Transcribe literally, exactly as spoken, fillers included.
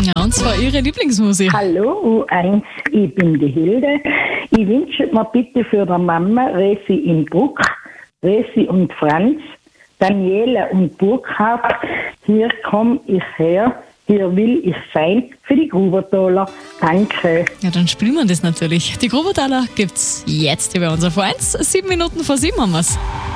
Ja, und zwar Ihre Lieblingsmusik. Hallo U eins, ich bin die Hilde. Ich wünsche mir bitte für die Mama Resi in Bruck, Resi und Franz, Daniela und Burkhard. Hier komm ich her, hier will ich sein, für die Grubertaler. Danke. Ja, dann spielen wir das natürlich. Die Grubertaler gibt's jetzt über unser V eins. Sieben Minuten vor sieben haben wir's.